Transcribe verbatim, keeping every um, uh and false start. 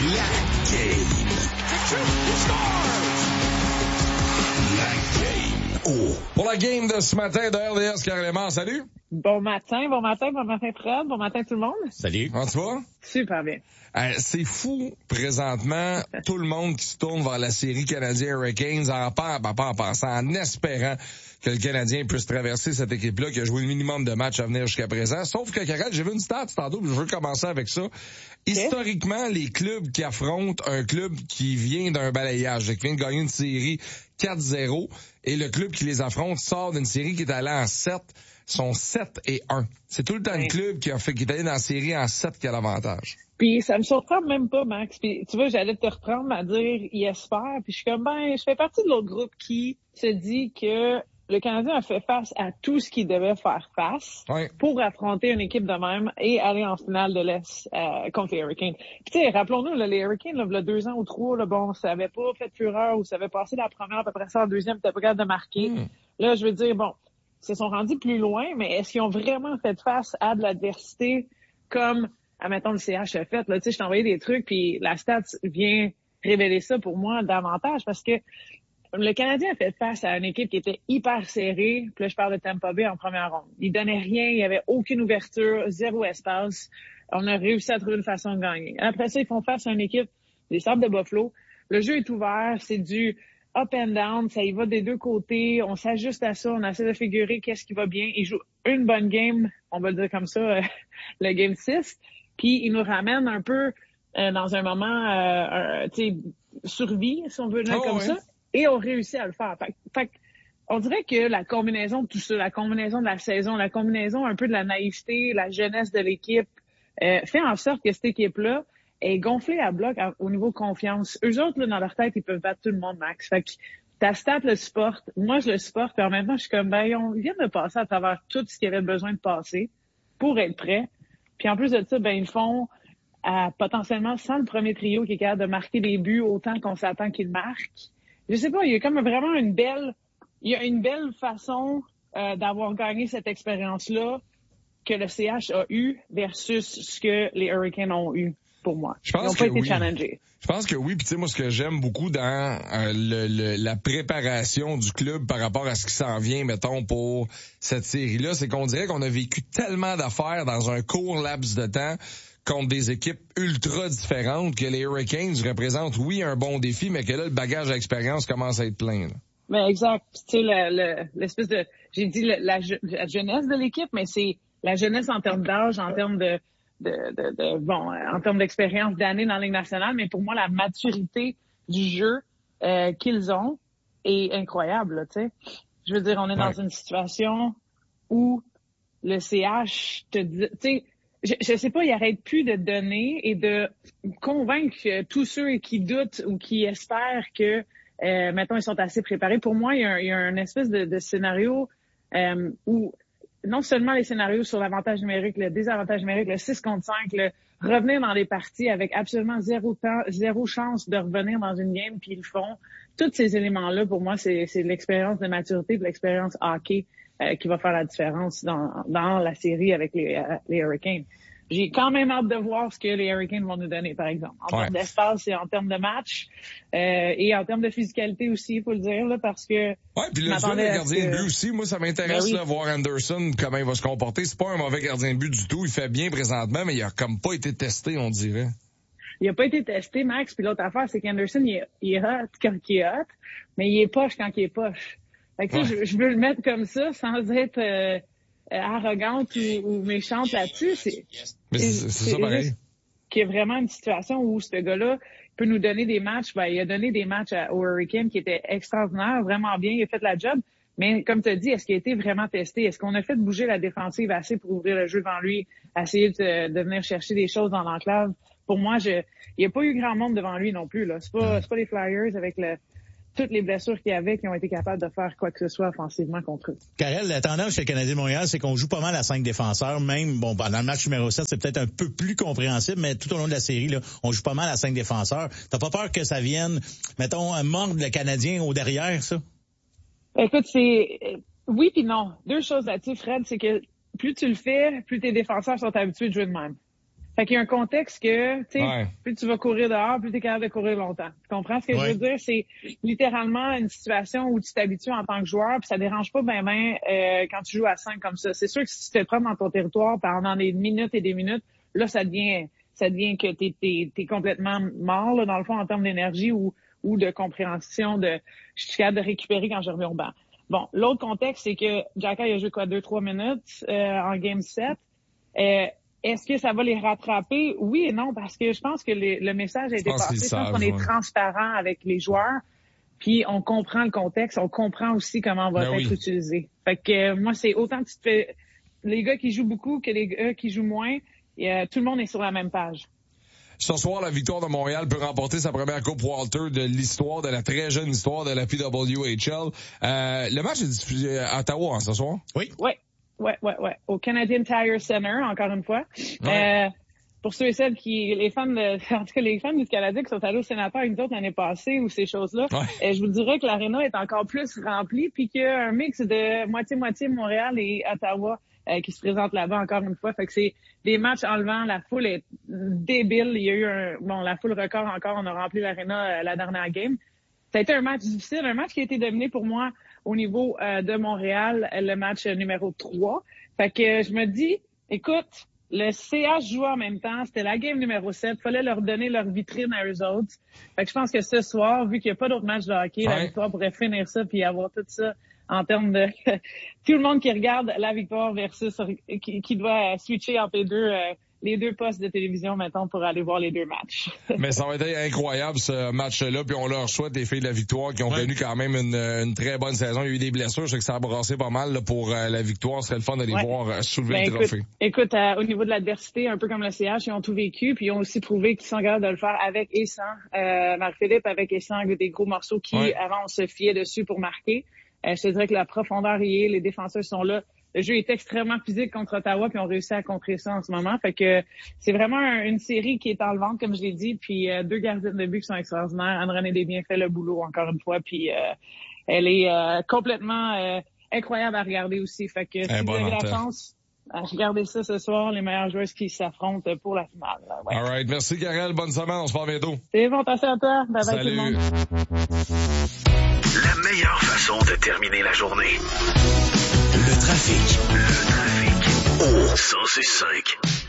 La game. La game. Oh. Pour la game de ce matin de R D S Carrément, salut. Bon matin, bon matin, bon matin Fred, bon matin tout le monde. Salut. Comment tu vas? Super bien. Euh, c'est fou, présentement, tout le monde qui se tourne vers la série Canadien Hurricanes en, pas, pas, pas en pensant, en espérant que le Canadien puisse traverser cette équipe-là qui a joué le minimum de matchs à venir jusqu'à présent. Sauf que, Karel, j'ai vu une stat tantôt, puis je veux commencer avec ça. Historiquement, les clubs qui affrontent un club qui vient d'un balayage, qui vient de gagner une série quatre zéro, et le club qui les affronte sort d'une série qui est allée en sept, sont sept et un. C'est tout le temps oui. le club qui a fait, qui est allé dans la série en sept qui a l'avantage. Puis ça me surprend même pas, Max. Puis tu vois, j'allais te reprendre à dire il espère. Puis je suis comme ben, je fais partie de l'autre groupe qui se dit que le Canadien a fait face à tout ce qu'il devait faire face oui. pour affronter une équipe de même et aller en finale de l'Est euh, contre les Hurricanes. Puis tu sais, rappelons-nous, là, les Hurricanes, là, il y a deux ans ou trois, là, bon, ça avait pas fait fureur ou ça avait passé la première, à peu près ça en deuxième, t'as pas capable de marquer. Mm. Là, je veux dire, bon, ils se sont rendus plus loin, mais est-ce qu'ils ont vraiment fait face à de l'adversité comme, admettons, le C H a fait? Là, tu sais, je t'ai envoyé des trucs, puis la stat vient révéler ça pour moi davantage, parce que le Canadien a fait face à une équipe qui était hyper serrée. Puis là, je parle de Tampa Bay en première ronde. Il donnait rien, il y avait aucune ouverture, zéro espace. On a réussi à trouver une façon de gagner. Après ça, ils font face à une équipe des Sabres de Buffalo. Le jeu est ouvert, c'est du up and down, ça y va des deux côtés. On s'ajuste à ça, on essaie de figurer qu'est-ce qui va bien. Ils jouent une bonne game, on va le dire comme ça, euh, le game six. Puis ils nous ramènent un peu euh, dans un moment, euh, tu sais, survie, si on veut le dire oh, comme ouais. ça. Et on réussit à le faire. Fait, fait, on dirait que la combinaison de tout ça, la combinaison de la saison, la combinaison un peu de la naïveté, la jeunesse de l'équipe, euh, fait en sorte que cette équipe-là est gonflée à bloc à, au niveau confiance. Eux autres, là, dans leur tête, ils peuvent battre tout le monde, Max. Fait que ta stat le supporte, moi je le supporte, puis en même temps, je suis comme, ben, on vient de passer à travers tout ce qu'il y avait besoin de passer pour être prêt. Puis en plus de ça, ben, ils font à, potentiellement sans le premier trio qui est capable de marquer des buts autant qu'on s'attend qu'ils marquent. Je sais pas, il y a comme vraiment une belle, il y a une belle façon euh, d'avoir gagné cette expérience-là que le C H a eu versus ce que les Hurricanes ont eu pour moi. Je pense Ils n'ont que pas été oui. challengés. Je pense que oui, puis tu sais moi ce que j'aime beaucoup dans euh, le, le, la préparation du club par rapport à ce qui s'en vient, mettons pour cette série-là, c'est qu'on dirait qu'on a vécu tellement d'affaires dans un court laps de temps contre des équipes ultra différentes que les Hurricanes représentent, oui, un bon défi, mais que là, le bagage d'expérience commence à être plein. Là. Mais exact. Tu sais, le, le, l'espèce de... J'ai dit le, la, la jeunesse de l'équipe, mais c'est la jeunesse en termes d'âge, en termes de... de, de, de bon, en termes d'expérience d'années dans la Ligue nationale, mais pour moi, la maturité du jeu euh, qu'ils ont est incroyable, tu sais. Je veux dire, on est dans ouais. une situation où le C H te dit... Tu sais, Je, je sais pas, il arrête plus de donner et de convaincre tous ceux qui doutent ou qui espèrent que, euh, mettons, ils sont assez préparés. Pour moi, il y a un, il y a un espèce de, de scénario euh, où non seulement les scénarios sur l'avantage numérique, le désavantage numérique, le six contre cinq, le revenir dans les parties avec absolument zéro temps, zéro chance de revenir dans une game, puis ils le font. Tous ces éléments-là, pour moi, c'est, c'est de l'expérience de maturité, de l'expérience hockey. Euh, qui va faire la différence dans, dans la série avec les, euh, les Hurricanes. J'ai quand même hâte de voir ce que les Hurricanes vont nous donner, par exemple. En ouais. termes d'espace et en termes de match. Euh, et en termes de physicalité aussi, il faut le dire, là, parce que... Ouais, puis le duel de gardien de but aussi, moi, ça m'intéresse, ben oui. là, voir Anderson, comment il va se comporter. C'est pas un mauvais gardien de but du tout. Il fait bien présentement, mais il a comme pas été testé, on dirait. Il a pas été testé, Max. Puis l'autre affaire, c'est qu'Anderson, il est, il est hot quand il est hot, mais il est poche quand il est poche. Fait que, ouais. je, je veux le mettre comme ça, sans être euh, arrogante ou, ou méchante là-dessus. C'est, Mais c'est, c'est, c'est ça pareil. Qu'il y a vraiment une situation où ce gars-là peut nous donner des matchs. Ben, il a donné des matchs à, au Hurricane qui étaient extraordinaires, vraiment bien. Il a fait la job. Mais comme tu as dit, est-ce qu'il a été vraiment testé? Est-ce qu'on a fait bouger la défensive assez pour ouvrir le jeu devant lui, essayer de, de venir chercher des choses dans l'enclave? Pour moi, je, il n'y a pas eu grand monde devant lui non plus, là. C'est pas, c'est pas les Flyers avec le, toutes les blessures qu'il y avait qui ont été capables de faire quoi que ce soit offensivement contre eux. Karel, la tendance chez le Canadien de Montréal, c'est qu'on joue pas mal à cinq défenseurs. Même, bon, dans le match numéro sept, c'est peut-être un peu plus compréhensible, mais tout au long de la série, là, on joue pas mal à cinq défenseurs. T'as pas peur que ça vienne, mettons, mordre le Canadien au derrière, ça? Écoute, c'est... Oui puis non. Deux choses là-dessus, Fred, c'est que plus tu le fais, plus tes défenseurs sont habitués de jouer de même. Fait qu'il y a un contexte que, tu sais, ouais. plus tu vas courir dehors, plus tu es capable de courir longtemps. Tu comprends ce que ouais. je veux dire? C'est littéralement une situation où tu t'habitues en tant que joueur, puis ça dérange pas ben ben euh, quand tu joues à cinq comme ça. C'est sûr que si tu te prends dans ton territoire pendant des minutes et des minutes, là, ça devient ça devient que t'es, t'es, t'es complètement mort, là, dans le fond, en termes d'énergie ou, ou de compréhension de je suis capable de récupérer quand je reviens au banc. Bon, l'autre contexte, c'est que Xhaka, il a joué quoi, deux, trois minutes euh, en game sept. Euh, Est-ce que ça va les rattraper? Oui et non, parce que je pense que les, le message a été passé. Je pense qu'on est transparent avec les joueurs, puis on comprend le contexte, on comprend aussi comment on va ben être oui. utilisé. Fait que euh, moi, c'est autant que tu te fais... Les gars qui jouent beaucoup que les gars qui jouent moins, et, euh, tout le monde est sur la même page. Ce soir, la Victoire de Montréal peut remporter sa première Coupe Walter de l'histoire, de la très jeune histoire de la P W H L. Euh, le match est diffusé à Ottawa, hein, ce soir? Oui. Oui. Ouais, ouais, ouais. Au Canadian Tire Center, encore une fois. Ouais. Euh, pour ceux et celles qui, les fans de, en tout cas, les fans du Canadien qui sont allés au Sénateur avec nous autres l'année passée ou ces choses-là, ouais. euh, je vous dirais que l'aréna est encore plus remplie puis qu'il y a un mix de moitié-moitié Montréal et Ottawa euh, qui se présente là-bas encore une fois. Fait que c'est des matchs enlevant. La foule est débile. Il y a eu un, bon, la foule record encore. On a rempli l'aréna euh, la dernière game. Ça a été un match difficile, un match qui a été dominé pour moi au niveau euh, de Montréal, le match numéro trois. Fait que je me dis, écoute, le C H jouait en même temps, c'était la game numéro sept, fallait leur donner leur vitrine à eux autres. Fait que je pense que ce soir, vu qu'il n'y a pas d'autres matchs de hockey, ouais. la victoire pourrait finir ça puis avoir tout ça en termes de tout le monde qui regarde la victoire versus qui, qui doit switcher entre les deux euh, les deux postes de télévision, mettons, pour aller voir les deux matchs. Mais ça va être incroyable, ce match-là, puis on leur souhaite les filles de la victoire qui ont ouais. connu quand même une, une très bonne saison. Il y a eu des blessures, je sais que ça a brassé pas mal là, pour euh, la victoire. Ce serait le fun de les ouais. voir euh, soulever ben, le trophée. Écoute, écoute euh, au niveau de l'adversité, un peu comme le C H, ils ont tout vécu, puis ils ont aussi prouvé qu'ils sont capables de le faire avec et sans. Euh, Marc-Philippe avec et sans des gros morceaux qui, ouais. avant, on se fiait dessus pour marquer. Euh, je te dirais que la profondeur y est, les défenseurs sont là. Le jeu est extrêmement physique contre Ottawa, puis on réussit à contrer ça en ce moment. Fait que c'est vraiment un, une série qui est enlevante, comme je l'ai dit, puis euh, deux gardiens de but qui sont extraordinaires. Anne-Renée Desbiens fait le boulot encore une fois, puis euh, elle est euh, complètement euh, incroyable à regarder aussi. Fait que si vous avez la chance, regardez ça ce soir, les meilleures joueuses qui s'affrontent pour la finale. Ouais. All right, merci Karel, bonne semaine, on se parle bientôt. C'est bon, attention à toi. Bye bye tout le monde. La meilleure façon de terminer la journée. Le trafic. Le trafic. Au cent six cinq.